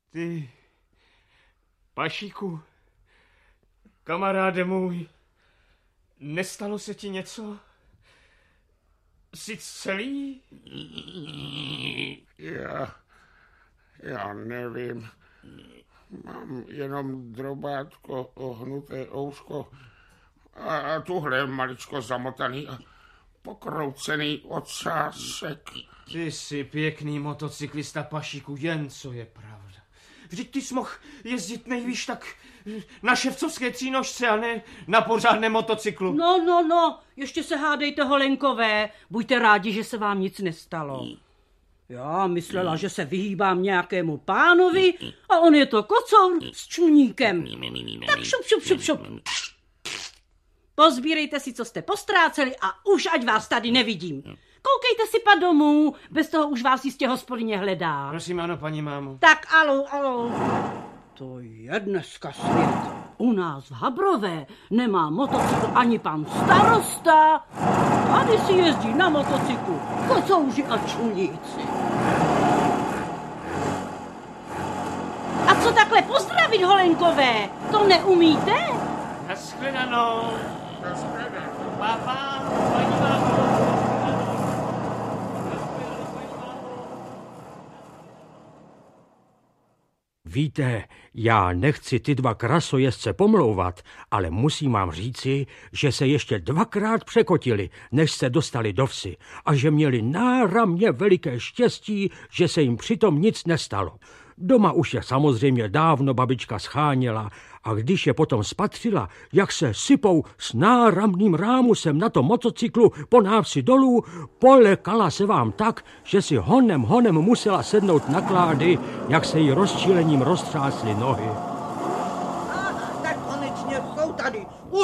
Ty, Pašíku, kamaráde můj, nestalo se ti něco? Jsi celý? Já nevím. Mám jenom drobátko, ohnuté ouško a tuhle maličko zamotaný a pokroucený ocásek. Ty jsi pěkný motocyklista, Pašíku, jen co je pravda. Vždyť ty jsi mohl jezdit nejvíš tak na ševcovské třínožce a ne na pořádném motocyklu. No, ještě se hádejte, Holenkové. Buďte rádi, že se vám nic nestalo. Já myslela, že se vyhýbám nějakému pánovi a on je to kocour s čuníkem. Tak šup. Pozbírejte si, co jste postráceli a už ať vás tady nevidím. Koukejte si pa domů, bez toho už vás jistě hospodyně hledá. Prosím, ano, paní mámo. Tak alo. To je dneska svět. U nás v Habrové nemá motocykl ani pan starosta. Tady si jezdí na motocyklu kocouři a čuníci. A co takhle pozdravit, Holenkové? To neumíte? Naschledanou. Papa, paní mámo. Víte, já nechci ty dva krasojezdce pomlouvat, ale musím vám říci, že se ještě dvakrát překotili, než se dostali do vsi a že měli náramně veliké štěstí, že se jim přitom nic nestalo. Doma už je samozřejmě dávno babička scháněla a když je potom spatřila, jak se sypou s náramným rámusem na tom motocyklu po návsi dolů, polekala se vám tak, že si honem musela sednout na klády, jak se jí rozčílením roztřásly nohy. Tak konečně jsou tady.